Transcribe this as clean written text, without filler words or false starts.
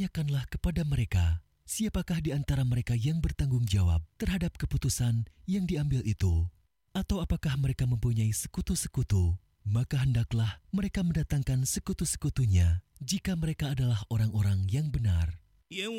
tanyakanlah kepada mereka, siapakah di antara mereka yang bertanggung jawab terhadap keputusan yang diambil itu? Atau apakah mereka mempunyai sekutu-sekutu? Maka hendaklah mereka mendatangkan sekutu-sekutunya jika mereka adalah orang-orang yang benar.